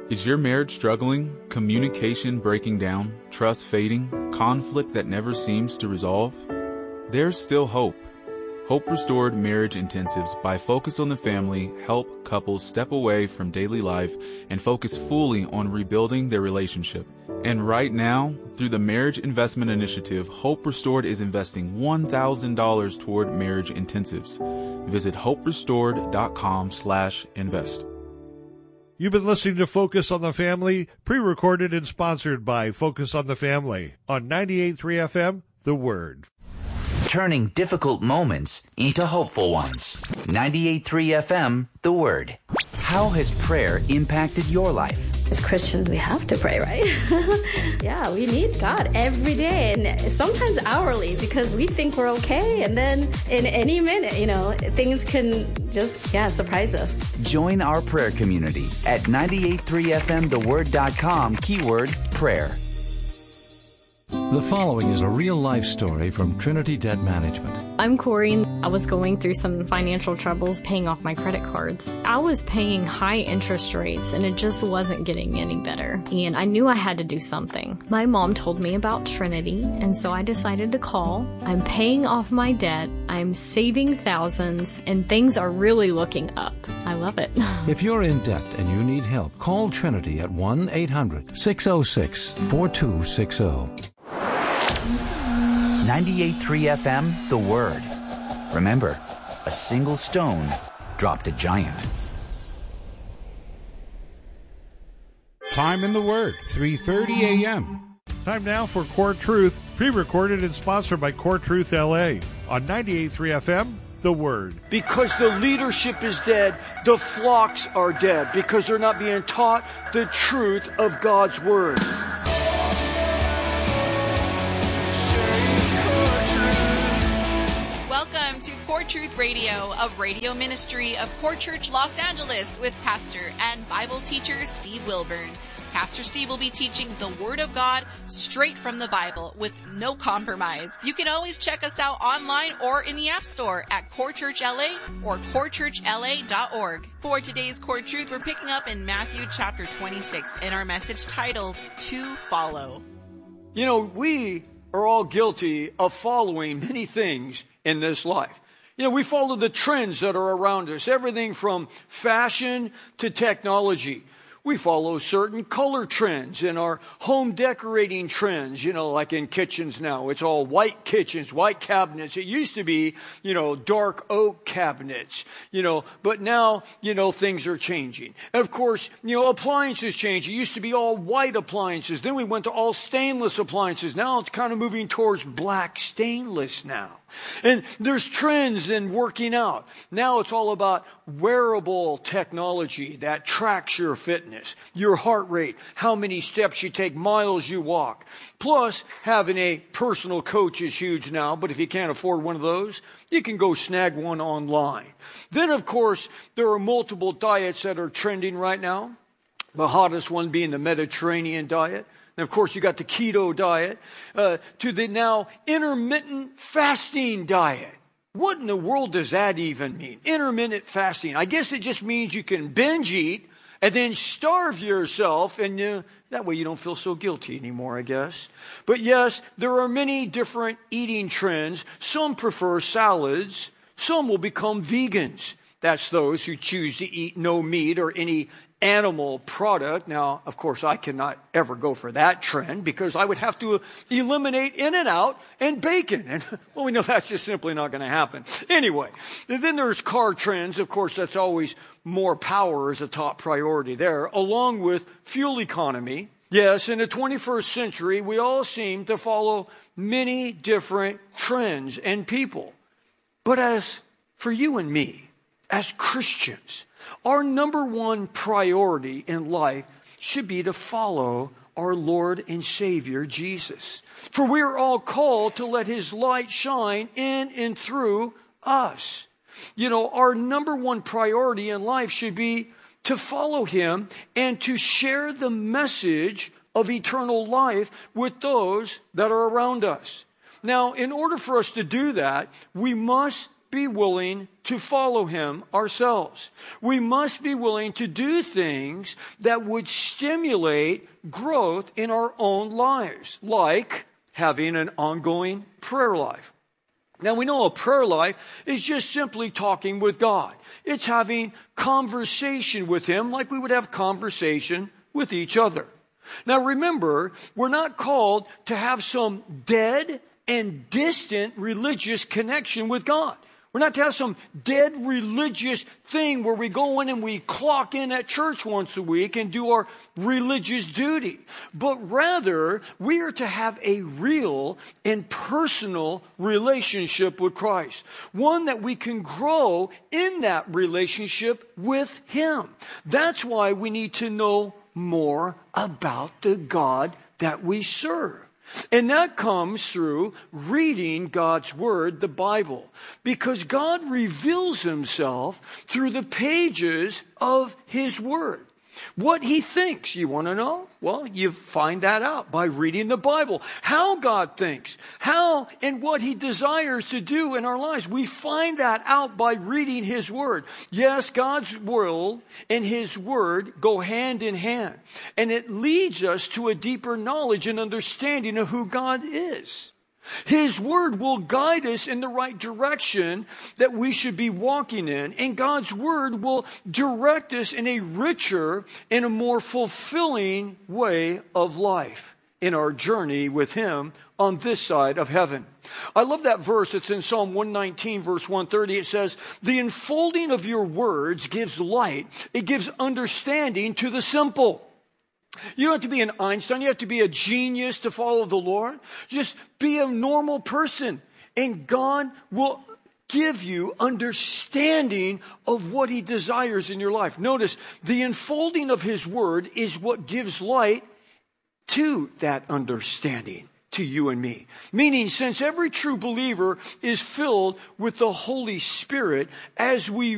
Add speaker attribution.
Speaker 1: Is your marriage struggling, communication breaking down, trust fading, conflict that never seems to resolve? There's still hope. Hope Restored Marriage Intensives by Focus on the Family help couples step away from daily life and focus fully on rebuilding their relationship. And right now, through the Marriage Investment Initiative, Hope Restored is investing $1,000 toward marriage intensives. Visit hoperestored.com/invest.
Speaker 2: You've been listening to Focus on the Family, pre-recorded and sponsored by Focus on the Family on 98.3 FM, The Word.
Speaker 3: Turning difficult moments into hopeful ones. 98.3 FM, The Word. How has prayer impacted your life?
Speaker 4: As Christians, we have to pray, right? Yeah, we need God every day and sometimes hourly because we think we're okay. And then in any minute, things can just, surprise us.
Speaker 3: Join our prayer community at 98.3fmtheword.com, keyword prayer.
Speaker 5: The following is a real-life story from Trinity Debt Management.
Speaker 6: I'm Corey. I was going through some financial troubles paying off my credit cards. I was paying high interest rates and it just wasn't getting any better. And I knew I had to do something. My mom told me about Trinity, and so I decided to call. I'm paying off my debt. I'm saving thousands, and things are really looking up. I love it.
Speaker 5: If you're in debt and you need help, call Trinity at 1-800-606-4260.
Speaker 3: 98.3 FM, The Word. Remember, a single stone dropped a giant.
Speaker 7: Time in the Word, 3:30 a.m.
Speaker 2: Time now for Core Truth, pre-recorded and sponsored by Core Truth LA on 98.3 FM, The Word.
Speaker 8: Because the leadership is dead, the flocks are dead, because they're not being taught the truth of God's Word.
Speaker 9: Welcome to Core Truth Radio, a radio ministry of Core Church Los Angeles with pastor and Bible teacher Steve Wilburn. Pastor Steve will be teaching the Word of God straight from the Bible with no compromise. You can always check us out online or in the App Store at Core Church LA or corechurchla.org. For today's Core Truth, we're picking up in Matthew chapter 26 in our message titled, To Follow.
Speaker 8: We are all guilty of following many things in this life. We follow the trends that are around us, everything from fashion to technology. We follow certain color trends in our home decorating trends, like in kitchens now. It's all white kitchens, white cabinets. It used to be, dark oak cabinets, but now, things are changing. And of course, appliances change. It used to be all white appliances. Then we went to all stainless appliances. Now it's kind of moving towards black stainless now. And there's trends in working out. Now it's all about wearable technology that tracks your fitness, your heart rate, how many steps you take, miles you walk. Plus, having a personal coach is huge now, but if you can't afford one of those, you can go snag one online. Then, of course, there are multiple diets that are trending right now. The hottest one being the Mediterranean diet. And of course, you got the keto diet, to the now intermittent fasting diet. What in the world does that even mean? Intermittent fasting. I guess it just means you can binge eat and then starve yourself, and that way you don't feel so guilty anymore, I guess. But yes, there are many different eating trends. Some prefer salads. Some will become vegans. That's those who choose to eat no meat or any animal product. Now, of course, I cannot ever go for that trend because I would have to eliminate In-N-Out and bacon. And, well, we know that's just simply not going to happen. Anyway, and then there's car trends. Of course, that's always more power is a top priority there, along with fuel economy. Yes, in the 21st century, we all seem to follow many different trends and people. But as for you and me, as Christians, our number one priority in life should be to follow our Lord and Savior, Jesus. For we are all called to let His light shine in and through us. Our number one priority in life should be to follow Him and to share the message of eternal life with those that are around us. Now, in order for us to do that, we must be willing to follow him ourselves. We must be willing to do things that would stimulate growth in our own lives, like having an ongoing prayer life. Now, we know a prayer life is just simply talking with God. It's having conversation with him like we would have conversation with each other. Now, remember, we're not called to have some dead and distant religious connection with God. We're not to have some dead religious thing where we go in and we clock in at church once a week and do our religious duty. But rather, we are to have a real and personal relationship with Christ. One that we can grow in that relationship with him. That's why we need to know more about the God that we serve. And that comes through reading God's Word, the Bible. Because God reveals himself through the pages of his Word. What he thinks, you want to know? Well, you find that out by reading the Bible. How God thinks, how and what he desires to do in our lives. We find that out by reading his Word. Yes, God's will and his Word go hand in hand. And it leads us to a deeper knowledge and understanding of who God is. His Word will guide us in the right direction that we should be walking in. And God's Word will direct us in a richer and a more fulfilling way of life in our journey with him on this side of heaven. I love that verse. It's in Psalm 119, verse 130. It says, "The enfolding of your words gives light. It gives understanding to the simple." You don't have to be an Einstein. You have to be a genius to follow the Lord. Just be a normal person, and God will give you understanding of what he desires in your life. Notice, the enfolding of his Word is what gives light to that understanding to you and me. Meaning, since every true believer is filled with the Holy Spirit, as we